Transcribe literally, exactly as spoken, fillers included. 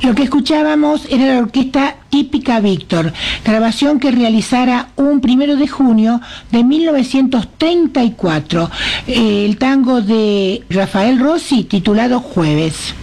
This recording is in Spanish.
Lo que escuchábamos era la orquesta Típica Víctor, grabación que realizara un primero de junio de mil novecientos treinta y cuatro, eh, el tango de Rafael Rossi titulado Jueves.